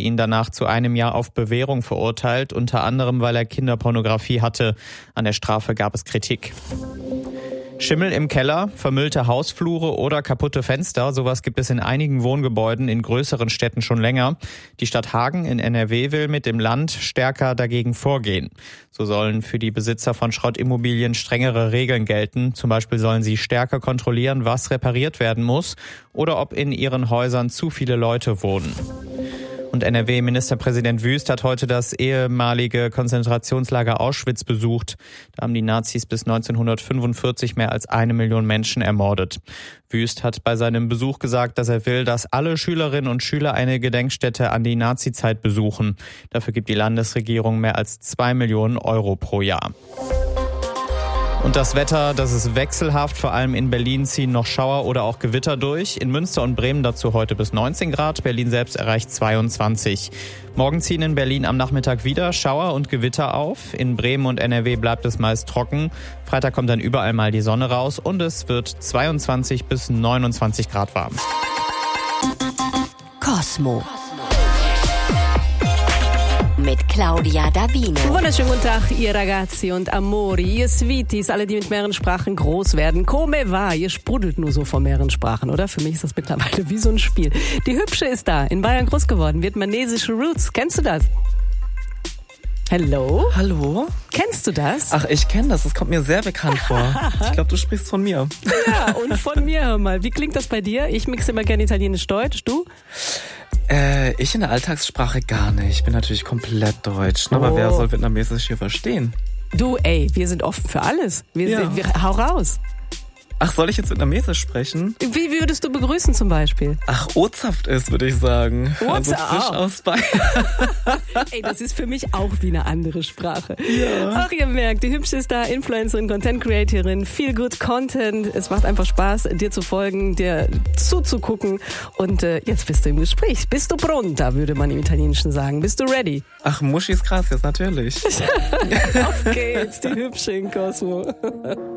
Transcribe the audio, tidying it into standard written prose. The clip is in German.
ihn danach zu 1 Jahr auf Bewährung verurteilt, unter anderem, weil er Kinderpornografie hatte. An der Strafe gab es Kritik. Schimmel im Keller, vermüllte Hausflure oder kaputte Fenster, sowas gibt es in einigen Wohngebäuden in größeren Städten schon länger. Die Stadt Hagen in NRW will mit dem Land stärker dagegen vorgehen. So sollen für die Besitzer von Schrottimmobilien strengere Regeln gelten. Zum Beispiel sollen sie stärker kontrollieren, was repariert werden muss oder ob in ihren Häusern zu viele Leute wohnen. Und NRW-Ministerpräsident Wüst hat heute das ehemalige Konzentrationslager Auschwitz besucht. Da haben die Nazis bis 1945 mehr als 1 Million Menschen ermordet. Wüst hat bei seinem Besuch gesagt, dass er will, dass alle Schülerinnen und Schüler eine Gedenkstätte an die Nazizeit besuchen. Dafür gibt die Landesregierung mehr als 2 Millionen Euro pro Jahr. Und das Wetter, das ist wechselhaft. Vor allem in Berlin ziehen noch Schauer oder auch Gewitter durch. In Münster und Bremen dazu heute bis 19 Grad. Berlin selbst erreicht 22. Morgen ziehen in Berlin am Nachmittag wieder Schauer und Gewitter auf. In Bremen und NRW bleibt es meist trocken. Freitag kommt dann überall mal die Sonne raus und es wird 22 bis 29 Grad warm. Cosmo. Mit Claudia Davino. Wunderschönen guten Tag, ihr Ragazzi und Amori, ihr Sweeties, alle, die mit mehreren Sprachen groß werden. Come va, ihr sprudelt nur so von mehreren Sprachen, oder? Für mich ist das mittlerweile wie so ein Spiel. Die Hübsche ist da, in Bayern groß geworden, vietnamesische Roots. Kennst du das? Hello? Hallo? Kennst du das? Ach, ich kenne das. Das kommt mir sehr bekannt vor. Ich glaube, du sprichst von mir. Ja, und von mir, hör mal. Wie klingt das bei dir? Ich mixe immer gerne Italienisch-Deutsch. Du? Ich in der Alltagssprache gar nicht. Ich bin natürlich komplett deutsch. Aber wer soll Vietnamesisch hier verstehen? Du, ey, wir sind offen für alles. Hau raus. Ach, soll ich jetzt Vietnamesisch sprechen? Wie würdest du begrüßen zum Beispiel? Ach, Ozaft ist, würde ich sagen. Also frisch aus Bayern. Ey, das ist für mich auch wie eine andere Sprache. Ja. Ach, ihr merkt, die Hübsche ist da, Influencerin, Content Creatorin, viel good Content. Es macht einfach Spaß, dir zu folgen, dir zuzugucken. Und jetzt bist du im Gespräch. Bist du pronta, würde man im Italienischen sagen. Bist du ready? Ach, Muschis gracias, natürlich. Auf geht's, die Hübsche in Cosmo.